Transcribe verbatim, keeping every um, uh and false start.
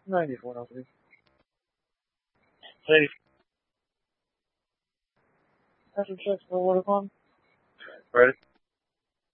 ninety-four now, please. Lady, After checks for water pump. ready?